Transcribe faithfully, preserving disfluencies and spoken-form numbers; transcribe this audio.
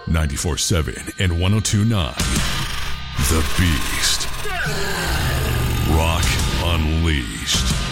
ninety-four point seven and one oh two point nine. The Beast. Rock Unleashed.